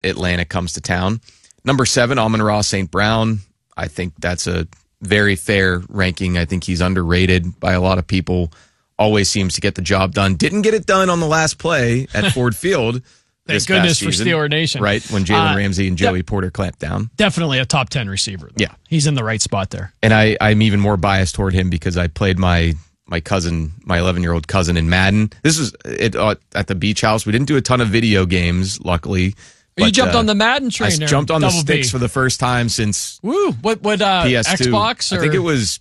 Atlanta comes to town. Number 7, Amon-Ra St. Brown. I think that's a very fair ranking. I think he's underrated by a lot of people. Always seems to get the job done. Didn't get it done on the last play at Ford Field. Thank goodness for Steeler Nation. Right, when Jalen Ramsey and Joey Porter clamped down. Definitely a top 10 receiver, though. Yeah. He's in the right spot there. And I'm even more biased toward him because I played my cousin, my 11-year-old cousin in Madden. This was at the beach house. We didn't do a ton of video games, luckily. But, you jumped on the Madden train there. I jumped on the sticks for the first time since What PS2. Xbox? Or? I think it was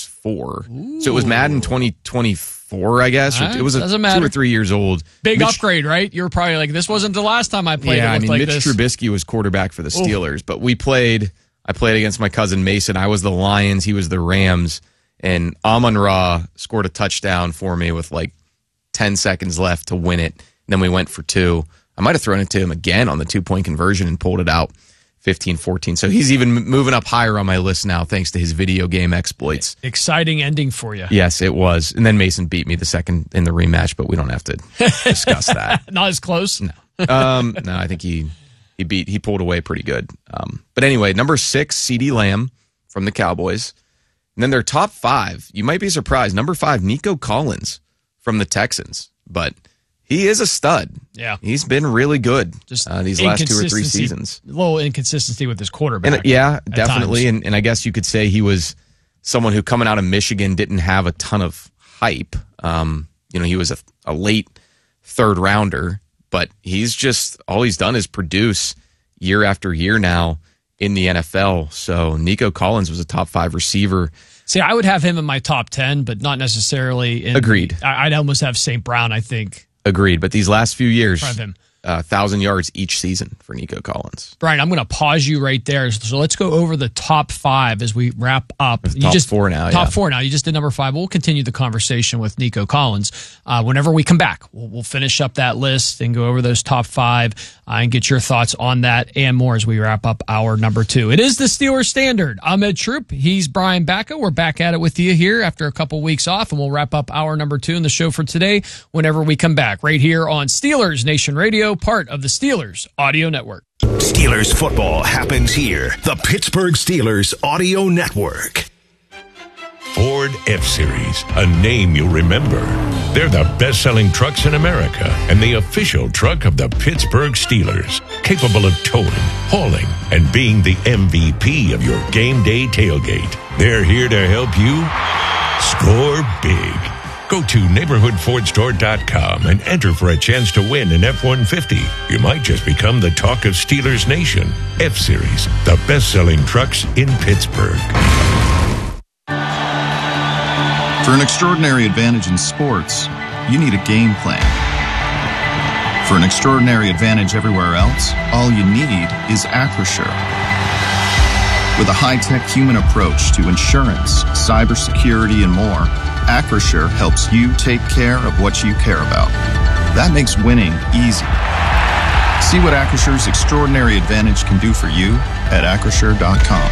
PS4. Ooh. So it was Madden 2024, I guess. It was 2 or 3 years old. Big upgrade, right? You were probably like, this wasn't the last time I played. Yeah, Mitch Trubisky was quarterback for the Steelers. But I played against my cousin Mason. I was the Lions. He was the Rams. And Amon-Ra scored a touchdown for me with like 10 seconds left to win it. And then we went for 2. I might have thrown it to him again on the 2-point conversion and pulled it out 15-14. So he's even moving up higher on my list now thanks to his video game exploits. Exciting ending for you. Yes, it was. And then Mason beat me the second in the rematch, but we don't have to discuss that. Not as close? No. No, I think he pulled away pretty good. But anyway, number 6, CeeDee Lamb from the Cowboys. And then their top 5, you might be surprised. Number 5, Nico Collins from the Texans. But he is a stud. Yeah. He's been really good these last 2 or 3 seasons. A little inconsistency with his quarterback. And, definitely. And I guess you could say he was someone who coming out of Michigan didn't have a ton of hype. He was a late 3rd rounder, but he's just, all he's done is produce year after year now in the NFL. So Nico Collins was a top 5 receiver. See, I would have him in my top 10, but not necessarily in. Agreed. I'd almost have St. Brown, I think. Agreed. But these last few years, 1,000 yards each season for Nico Collins. Brian, I'm going to pause you right there. So let's go over the top 5 as we wrap up. Top 4 now. Top 4 now. You just did number 5. We'll continue the conversation with Nico Collins whenever we come back. We'll finish up that list and go over those top 5 and get your thoughts on that and more as we wrap up our number 2. It is the Steelers Standard. I'm Ed Troop. He's Brian Bacca. We're back at it with you here after a couple weeks off, and we'll wrap up our number 2 in the show for today whenever we come back right here on Steelers Nation Radio, part of the Steelers Audio Network. Steelers football happens here. The Pittsburgh Steelers Audio Network. Ford F-Series, a name you'll remember. They're the best-selling trucks in America and the official truck of the Pittsburgh Steelers, capable of towing, hauling, and being the MVP of your game day tailgate. They're here to help you score big. Go to neighborhoodfordstore.com and enter for a chance to win an F-150. You might just become the talk of Steelers Nation. F-Series, the best-selling trucks in Pittsburgh. For an extraordinary advantage in sports, you need a game plan. For an extraordinary advantage everywhere else, all you need is Acrisure. With a high-tech human approach to insurance, cybersecurity, and more, Acrisure helps you take care of what you care about. That makes winning easy. See what Acrisure's extraordinary advantage can do for you at Acrisure.com.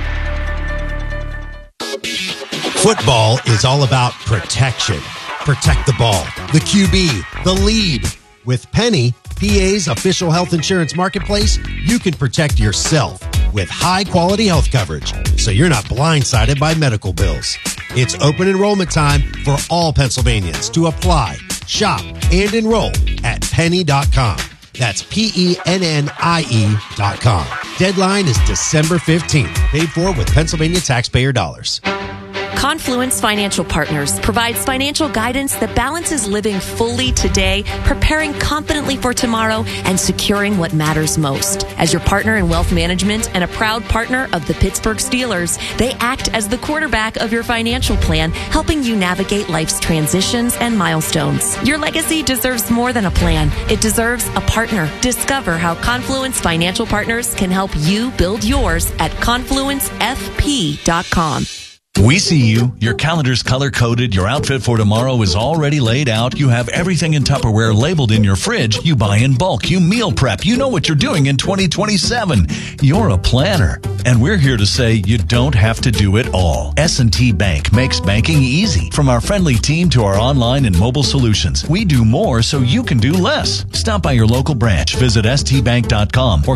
Football is all about protection. Protect the ball, the QB, the lead. With Penny, PA's official health insurance marketplace, you can protect yourself with high-quality health coverage, so you're not blindsided by medical bills. It's open enrollment time for all Pennsylvanians to apply, shop, and enroll at penny.com. That's PENNIE.com. Deadline is December 15th. Paid for with Pennsylvania taxpayer dollars. Confluence Financial Partners provides financial guidance that balances living fully today, preparing confidently for tomorrow, and securing what matters most. As your partner in wealth management and a proud partner of the Pittsburgh Steelers, they act as the quarterback of your financial plan, helping you navigate life's transitions and milestones. Your legacy deserves more than a plan. It deserves a partner. Discover how Confluence Financial Partners can help you build yours at confluencefp.com. We see you. Your calendar's color-coded. Your outfit for tomorrow is already laid out. You have everything in Tupperware labeled in your fridge. You buy in bulk. You meal prep. You know what you're doing in 2027. You're a planner. And we're here to say you don't have to do it all. S&T Bank makes banking easy. From our friendly team to our online and mobile solutions, we do more so you can do less. Stop by your local branch. Visit stbank.com or